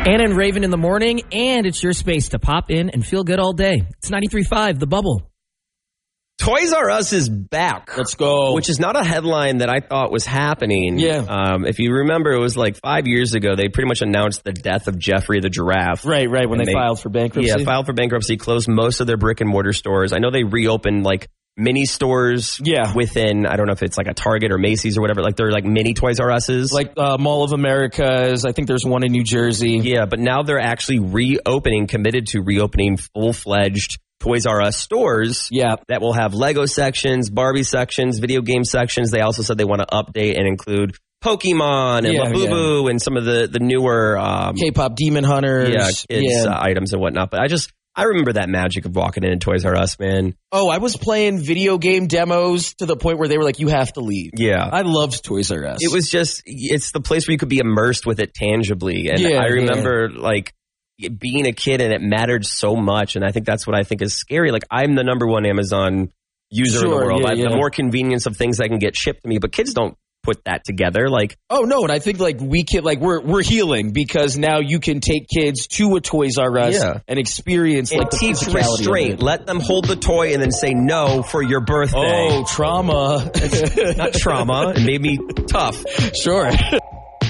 Anna and Raven in the morning, and it's your space to pop in and feel good all day. It's 93.5, The Bubble. Toys R Us is back. Let's go. Which is not a headline that I thought was happening. Yeah. If you remember, it was like 5 years ago, they pretty much announced the death of Jeffrey the Giraffe. Right, when they filed for bankruptcy. Yeah, filed for bankruptcy, closed most of their brick and mortar stores. I know they reopened like mini stores within, I don't know if it's like a Target or Macy's or whatever, like they're like mini Toys R Us's. Like Mall of America's, I think there's one in New Jersey. Yeah, but now they're actually committed to reopening full-fledged Toys R Us stores that will have Lego sections, Barbie sections, video game sections. They also said they want to update and include Pokemon and Labubu and some of the newer K-pop Demon Hunters items and whatnot. But I remember that magic of walking into Toys R Us, man. Oh, I was playing video game demos to the point where they were like, you have to leave. Yeah. I loved Toys R Us. It was just, it's the place where you could be immersed with it tangibly. And I remember like being a kid and it mattered so much. And I think that's what I think is scary. Like I'm the number one Amazon user in the world. I have the more convenience of things that can get shipped to me, but kids don't put that together. Like, oh no, and I think like we're healing because now you can take kids to a Toys R Us and experience and teach restraint. Let them hold the toy and then say no for your birthday. Oh, trauma. Not trauma. It made me tough. Sure.